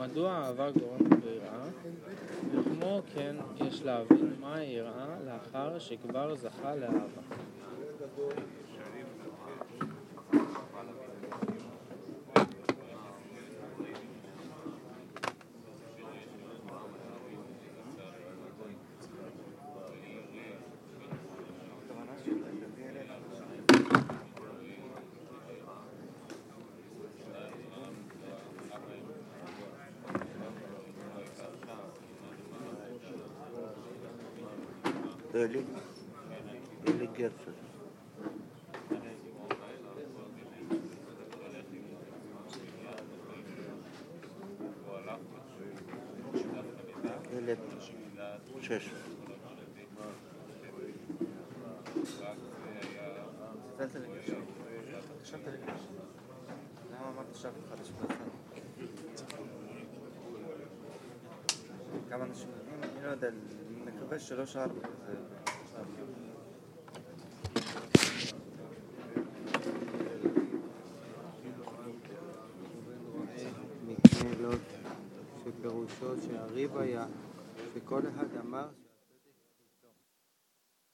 מדוע האהבה גורמת ביראה, וכמו כן יש להבין מהי יראה לאחר שכבר זכה לאהבה. אלי גרפל. שש. למה אמרת שעה חדש בלחן? כמה אנשים, אני לא יודע, נקווה שלוש ארבע כזה. מקנה לו שפירושו שהריב היה שכל אחד אמר